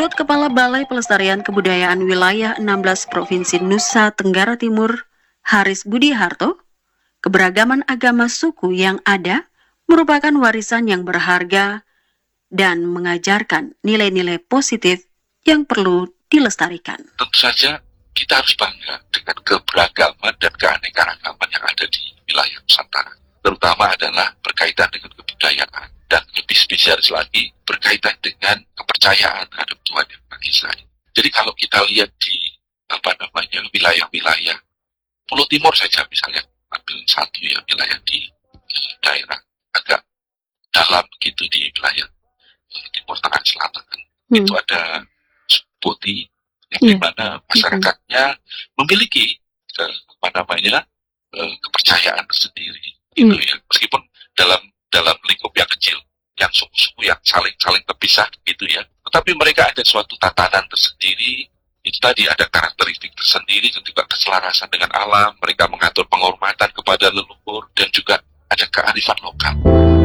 Menurut Kepala Balai Pelestarian Kebudayaan Wilayah 16 Provinsi Nusa Tenggara Timur, Haris Budi Harto, keberagaman agama suku yang ada merupakan warisan yang berharga dan mengajarkan nilai-nilai positif yang perlu dilestarikan. Tentu saja kita harus bangga dengan keberagaman dan keanekaragaman yang ada di wilayah Nusantara. Terutama adalah berkaitan dengan kebudayaan dan lebih spesialis lagi berkaitan dengan kepercayaan terhadap Tuhan Yang Maha Esa. Jadi kalau kita lihat di wilayah-wilayah Pulau Timur saja misalnya, ambil satu ya wilayah di daerah agak dalam begitu di wilayah Timur Tengah Selatan, itu ada Putih yang dimana masyarakatnya memiliki kepercayaan tersendiri itu ya, meskipun dalam lingkup yang kecil, yang suku-suku yang saling terpisah gitu ya, tetapi mereka ada suatu tatanan tersendiri. Itu tadi ada karakteristik tersendiri dan juga keselarasan dengan alam. Mereka mengatur penghormatan kepada leluhur dan juga ada kearifan lokal.